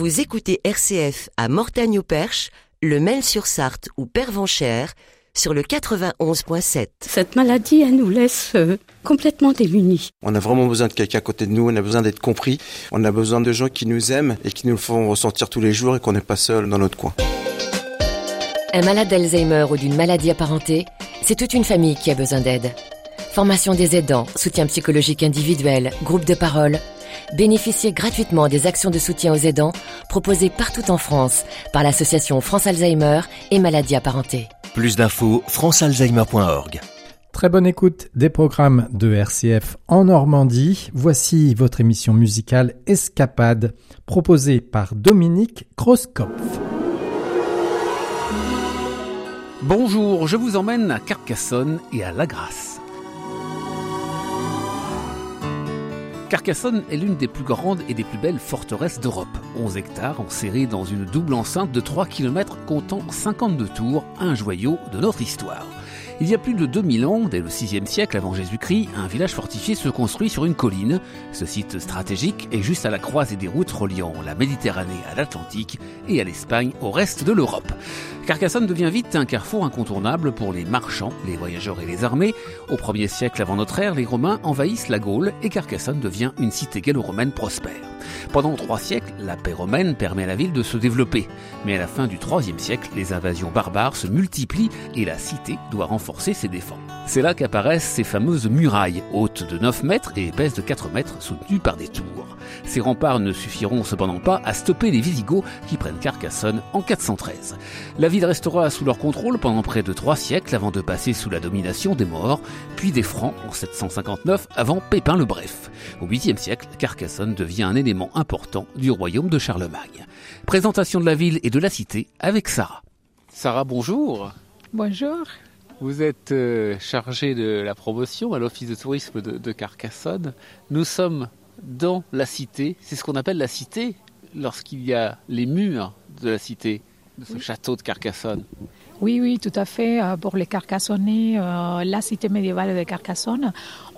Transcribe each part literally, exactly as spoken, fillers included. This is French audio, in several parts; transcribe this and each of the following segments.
Vous écoutez R C F à Mortagne-au-Perche, le Maine-sur-Sarthe ou Pervenchère sur le quatre-vingt-onze virgule sept. Cette maladie, elle nous laisse euh, complètement démunis. On a vraiment besoin de quelqu'un à côté de nous, on a besoin d'être compris, on a besoin de gens qui nous aiment et qui nous le font ressentir tous les jours et qu'on n'est pas seul dans notre coin. Un malade d'Alzheimer ou d'une maladie apparentée, c'est toute une famille qui a besoin d'aide. Formation des aidants, soutien psychologique individuel, groupe de parole. Bénéficiez gratuitement des actions de soutien aux aidants proposées partout en France par l'association France Alzheimer et maladies apparentées. Plus d'infos, france alzheimer point org. Très bonne écoute des programmes de R C F en Normandie. Voici votre émission musicale Escapade, proposée par Dominique Groskopf. Bonjour, je vous emmène à Carcassonne et à La Grasse. Carcassonne est l'une des plus grandes et des plus belles forteresses d'Europe. onze hectares enserrés dans une double enceinte de trois kilomètres comptant cinquante-deux tours, un joyau de notre histoire. Il y a plus de deux mille ans, dès le sixième siècle avant Jésus-Christ, un village fortifié se construit sur une colline. Ce site stratégique est juste à la croisée des routes reliant la Méditerranée à l'Atlantique et à l'Espagne au reste de l'Europe. Carcassonne devient vite un carrefour incontournable pour les marchands, les voyageurs et les armées. Au premier siècle avant notre ère, les Romains envahissent la Gaule et Carcassonne devient une cité gallo-romaine prospère. Pendant trois siècles, la paix romaine permet à la ville de se développer. Mais à la fin du troisième siècle, les invasions barbares se multiplient et la cité doit renforcer ses défenses. C'est là qu'apparaissent ces fameuses murailles, hautes de neuf mètres et épaisses de quatre mètres, soutenues par des tours. Ces remparts ne suffiront cependant pas à stopper les Visigoths qui prennent Carcassonne en quatre cent treize. La ville restera sous leur contrôle pendant près de trois siècles avant de passer sous la domination des Maures, puis des Francs en sept cent cinquante-neuf avant Pépin le Bref. Au huitième siècle, Carcassonne devient un élément important du royaume de Charlemagne. Présentation de la ville et de la cité avec Sarah. Sarah, bonjour. Bonjour. Vous êtes euh, chargée de la promotion à l'office de tourisme de, de Carcassonne. Nous sommes dans la cité, c'est ce qu'on appelle la cité lorsqu'il y a les murs de la cité, de ce oui. château de Carcassonne. Oui, oui, tout à fait. Pour les Carcassonnais, euh, la cité médiévale de Carcassonne,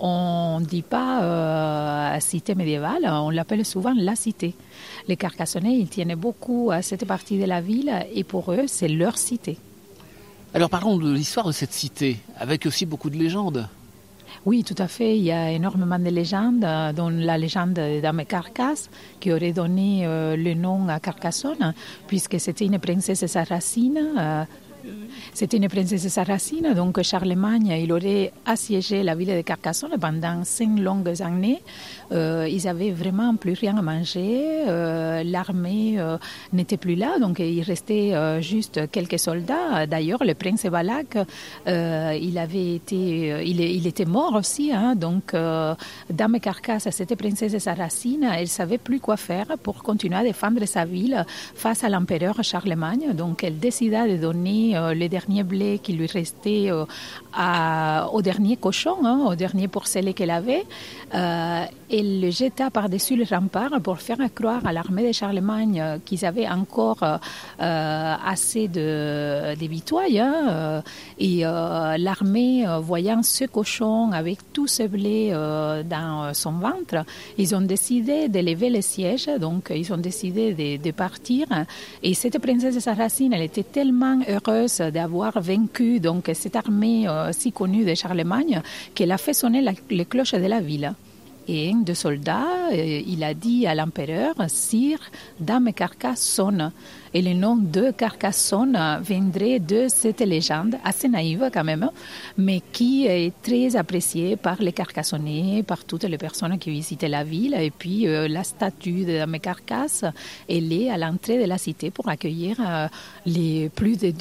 on ne dit pas euh, cité médiévale, on l'appelle souvent la cité. Les Carcassonnais, ils tiennent beaucoup à cette partie de la ville et pour eux, c'est leur cité. Alors parlons de l'histoire de cette cité, avec aussi beaucoup de légendes. Oui, tout à fait. Il y a énormément de légendes, dont la légende de Dame Carcasse, qui aurait donné euh, le nom à Carcassonne, puisque c'était une princesse sarrasine. Euh, C'était une princesse sarrasine, donc Charlemagne, il aurait assiégé la ville de Carcassonne pendant cinq longues années. Euh, ils n'avaient vraiment plus rien à manger, euh, l'armée euh, n'était plus là, donc il restait euh, juste quelques soldats. D'ailleurs, le prince Balak, euh, il avait été, euh, il, il était mort aussi, hein, donc euh, Dame Carcasse, cette princesse sarrasine, elle ne savait plus quoi faire pour continuer à défendre sa ville face à l'empereur Charlemagne, donc elle décida de donner euh, le dernier blé qui lui restait euh, à, au dernier cochon, hein, au dernier porcelet qu'elle avait. Euh, elle le jeta par-dessus le rempart pour faire croire à l'armée de Charlemagne euh, qu'ils avaient encore euh, assez de, de victoires. Hein, et euh, l'armée, euh, voyant ce cochon avec tout ce blé euh, dans son ventre, ils ont décidé de lever le siège, donc ils ont décidé de, de partir. Et cette princesse sarrasine, elle était tellement heureuse d'avoir vaincu donc, cette armée euh, si connue de Charlemagne qu'elle a fait sonner la, les cloches de la ville. Et un des soldats, euh, il a dit à l'empereur, « Sire, Dame Carcasse sonne ». Et le nom de Carcassonne viendrait de cette légende, assez naïve quand même, mais qui est très appréciée par les Carcassonnais, par toutes les personnes qui visitaient la ville. Et puis euh, la statue de Dame Carcasse, elle est à l'entrée de la cité pour accueillir euh, les plus de